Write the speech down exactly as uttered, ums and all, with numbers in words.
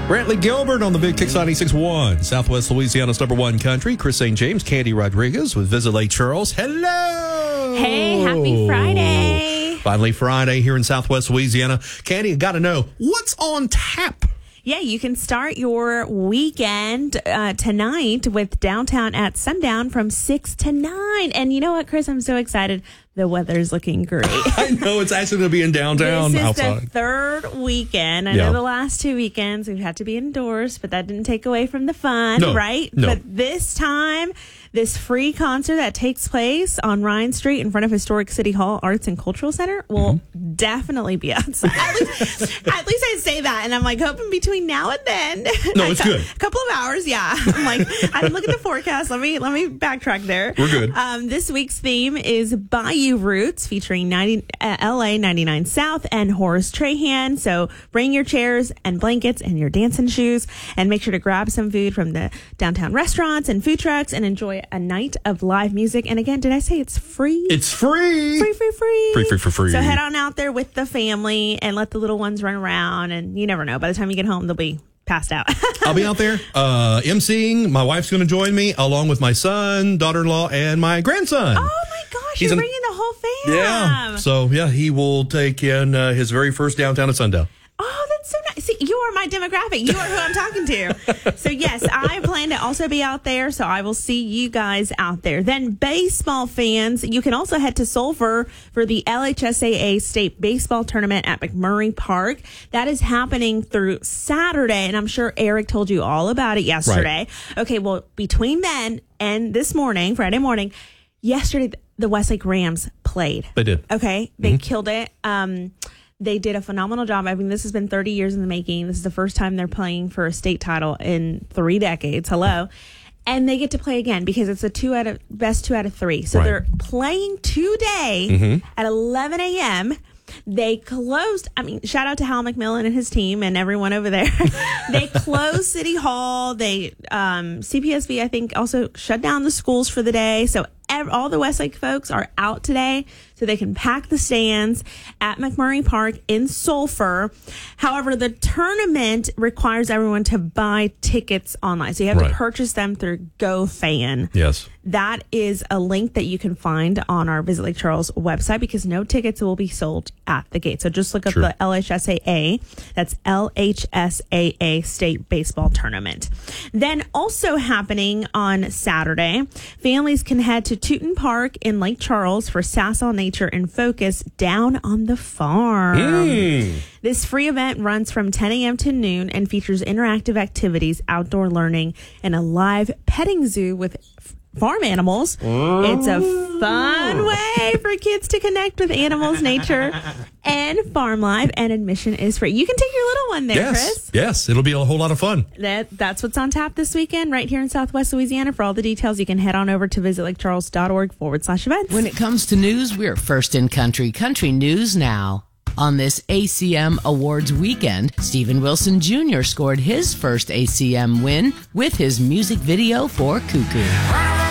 Brantley Gilbert on the Big Kix ninety-six point one. Southwest Louisiana's number one country. Chris Saint James, Candy Rodriguez with Visit Lake Charles. Hello! Hey, happy Friday. Finally Friday here in Southwest Louisiana. Candy, I got to know, what's on tap? Yeah, you can start your weekend uh, tonight with Downtown at Sundown from six to nine. And you know what, Chris? I'm so excited. The weather's looking great. I know it's actually going to be in downtown this is outside. The third weekend. I Yeah. know the last two weekends we've had to be indoors, but that didn't take away from the fun, No, right? no. But this time, this free concert that takes place on Ryan Street in front of Historic City Hall Arts and Cultural Center will Mm-hmm. definitely be outside. At least, at least I say that, and I'm like hoping between now and then. No, it's a, good. A couple of hours, yeah. I'm like, I look at the forecast. Let me let me backtrack there. We're good. Um, this week's theme is Bayou Roots, featuring ninety, uh, L A ninety-nine South and Horace Trahan. So bring your chairs and blankets and your dancing shoes, and make sure to grab some food from the downtown restaurants and food trucks and enjoy a night of live music. And again, did I say it's free? It's free. Free, free, free. Free, free, free, free. So head on out there with the family and let the little ones run around. And you never know. By the time you get home, they'll be passed out. I'll be out there uh, emceeing. My wife's going to join me along with my son, daughter-in-law, and my grandson. Oh my gosh, He's you're an- bringing the whole fam. Yeah. So, yeah, he will take in uh, his very first Downtown at Sundown. Oh, that's so nice. See, you are my demographic. You are who I'm talking to. So, yes, I plan to also be out there. So, I will see you guys out there. Then, baseball fans, you can also head to Sulphur for the L H S A A State Baseball Tournament at McMurray Park. That is happening through Saturday. And I'm sure Eric told you all about it yesterday. Right. Okay, well, between then and this morning, Friday morning, yesterday, the Westlake Rams played. They did. Okay, they Mm-hmm. killed it. Um, They did a phenomenal job. I mean, this has been thirty years in the making. This is the first time they're playing for a state title in three decades. Hello. And they get to play again because it's a two out of best two out of three. So Right. they're playing today Mm-hmm. at eleven a.m. They closed, I mean, shout out to Hal McMillan and his team and everyone over there. They closed City Hall. They, um, C P S B, I think, also shut down the schools for the day. So ev- all the Westlake folks are out today so they can pack the stands at McMurray Park in Sulphur. However, the tournament requires everyone to buy tickets online. So you have Right. to purchase them through GoFan. Yes. That is a link that you can find on our Visit Lake Charles website because no tickets will be sold at the gate. So just look up True. the L H S A A. That's L H S A A State Baseball Tournament. Then also happening on Saturday, families can head to Tooten Park in Lake Charles for Sassaw Nature and Focus down on the farm. Mm. This free event runs from ten a.m. to noon and features interactive activities, outdoor learning, and a live petting zoo with f- farm animals. It's a fun way for kids to connect with animals, nature, and farm life, and admission is free. You can take your little one there, Yes. Chris. Yes. It'll be a whole lot of fun. That, that's what's on tap this weekend right here in Southwest Louisiana. For all the details, you can head on over to visitlakecharles.org forward slash events. When it comes to news, we're first in country. Country News Now. On this A C M Awards weekend, Steven Wilson Junior scored his first A C M win with his music video for Cuckoo.